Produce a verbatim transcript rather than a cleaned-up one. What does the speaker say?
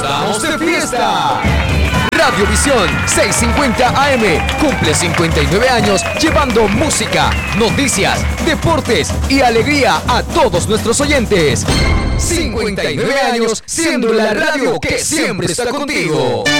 ¡Estamos de fiesta! Radiovisión seiscientos cincuenta A M cumple cincuenta y nueve años llevando música, noticias, deportes y alegría a todos nuestros oyentes. cincuenta y nueve años siendo la radio que siempre está contigo.